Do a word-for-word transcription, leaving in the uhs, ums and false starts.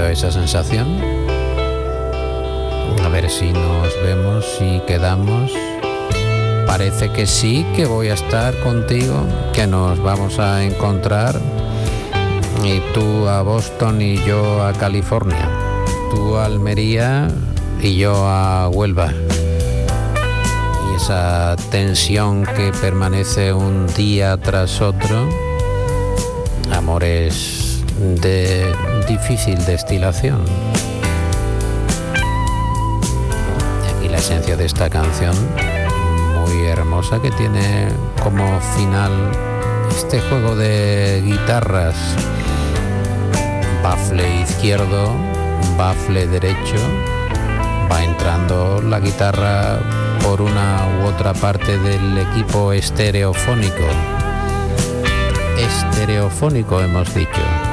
tenido esa sensación? A ver si nos vemos, si quedamos. Parece que sí, que voy a estar contigo, que nos vamos a encontrar. Y tú a Boston y yo a California. Tú a Almería y yo a Huelva. Y esa tensión que permanece un día tras otro. Amores de difícil destilación. Y la esencia de esta canción, muy hermosa, que tiene como final este juego de guitarras. Bafle izquierdo, bafle derecho, va entrando la guitarra por una u otra parte del equipo estereofónico. Estereofónico hemos dicho.